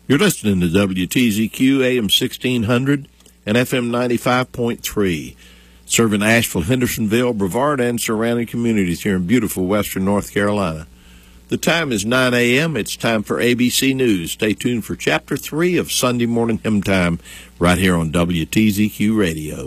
You're listening to WTZQ AM 1600 and FM 95.3, serving Asheville, Hendersonville, Brevard, and surrounding communities here in beautiful western North Carolina. The time is 9 a.m. It's time for ABC News. Stay tuned for Chapter 3 of Sunday Morning Hymn Time right here on WTZQ Radio.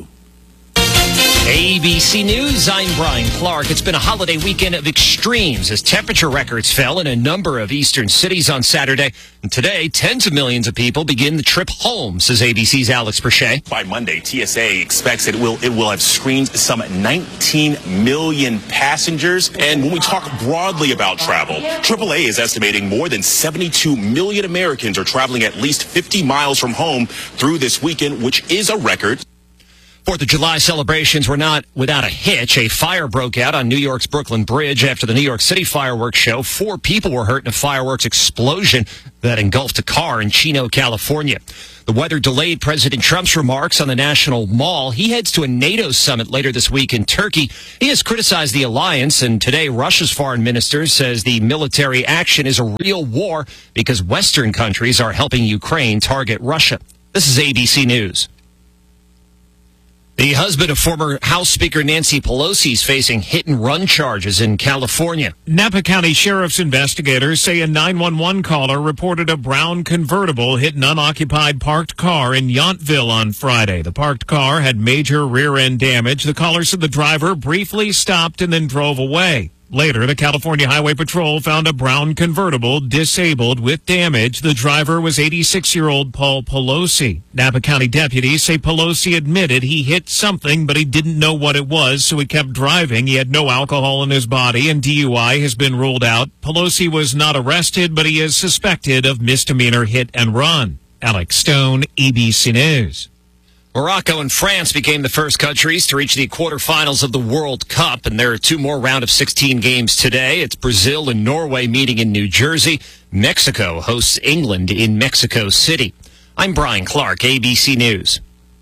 ABC News, I'm Brian Clark. It's been a holiday weekend of extremes as temperature records fell in a number of eastern cities on Saturday. And today, tens of millions of people begin the trip home, says ABC's Alex Perche. By Monday, TSA expects it will have screened some 19 million passengers. And when we talk broadly about travel, AAA is estimating more than 72 million Americans are traveling at least 50 miles from home through this weekend, which is a record. 4th of July celebrations were not without a hitch. A fire broke out on New York's Brooklyn Bridge after the New York City fireworks show. 4 people were hurt in a fireworks explosion that engulfed a car in Chino, California. The weather delayed President Trump's remarks on the National Mall. He heads to a NATO summit later this week in Turkey. He has criticized the alliance, and today Russia's foreign minister says the military action is a real war because Western countries are helping Ukraine target Russia. This is ABC News. The husband of former House Speaker Nancy Pelosi is facing hit-and-run charges in California. Napa County Sheriff's investigators say a 911 caller reported a brown convertible hit an unoccupied parked car in Yountville on Friday. The parked car had major rear-end damage. The caller said the driver briefly stopped and then drove away. Later, the California Highway Patrol found a brown convertible disabled with damage. The driver was 86-year-old Paul Pelosi. Napa County deputies say Pelosi admitted he hit something, but he didn't know what it was, so he kept driving. He had no alcohol in his body, and DUI has been ruled out. Pelosi was not arrested, but he is suspected of misdemeanor hit and run. Alex Stone, ABC News. Morocco and France became the first countries to reach the quarterfinals of the World Cup, and there are 2 more round of 16 games today. It's Brazil and Norway meeting in New Jersey. Mexico hosts England in Mexico City. I'm Brian Clark, ABC News.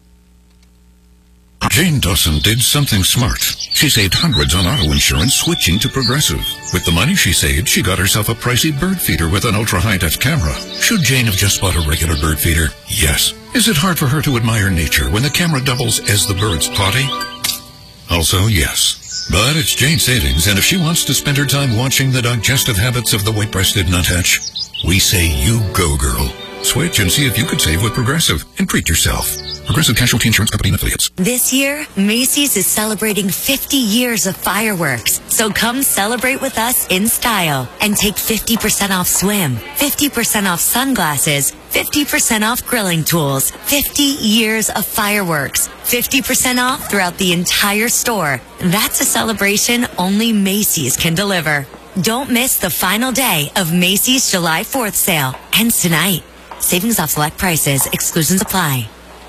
Jane Dawson did something smart. She saved hundreds on auto insurance switching to Progressive. With the money she saved, she got herself a pricey bird feeder with an ultra-high-def camera. Should Jane have just bought a regular bird feeder? Yes. Is it hard for her to admire nature when the camera doubles as the bird's potty? Also, yes. But it's Jane's savings, and if she wants to spend her time watching the digestive habits of the white-breasted nuthatch, we say you go, girl. Switch and see if you could save with Progressive and treat yourself. Progressive Casualty Insurance Company and Affiliates. This year, Macy's is celebrating 50 years of fireworks. So come celebrate with us in style and take 50% off swim, 50% off sunglasses, 50% off grilling tools, 50 years of fireworks, 50% off throughout the entire store. That's a celebration only Macy's can deliver. Don't miss the final day of Macy's July 4th sale. Ends tonight. Savings off select prices. Exclusions apply.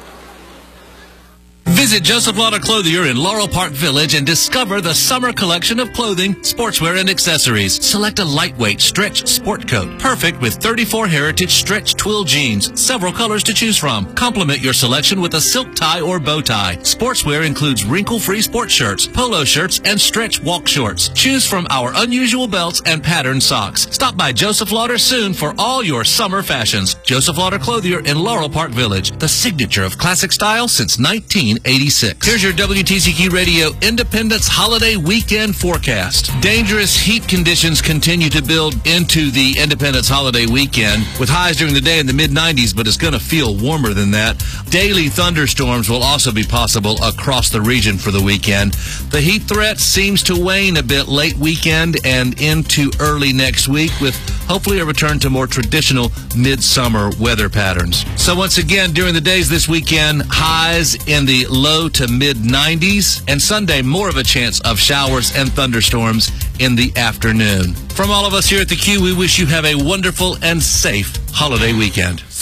Visit Joseph Lauder Clothier in Laurel Park Village and discover the summer collection of clothing, sportswear, and accessories. Select a lightweight stretch sport coat, perfect with 34 Heritage stretch twill jeans, several colors to choose from. Complement your selection with a silk tie or bow tie. Sportswear includes wrinkle-free sports shirts, polo shirts, and stretch walk shorts. Choose from our unusual belts and patterned socks. Stop by Joseph Lauder soon for all your summer fashions. Joseph Lauder Clothier in Laurel Park Village, the signature of classic style since 1986. Here's your WTZQ Radio Independence Holiday Weekend forecast. Dangerous heat conditions continue to build into the Independence Holiday Weekend, with highs during the day in the mid-90s, but it's going to feel warmer than that. Daily thunderstorms will also be possible across the region for the weekend. The heat threat seems to wane a bit late weekend and into early next week, with hopefully a return to more traditional midsummer weather patterns. So once again, during the days this weekend, highs in the low to mid-90s, and Sunday, more of a chance of showers and thunderstorms in the afternoon. From all of us here at the Q, we wish you have a wonderful and safe holiday weekend.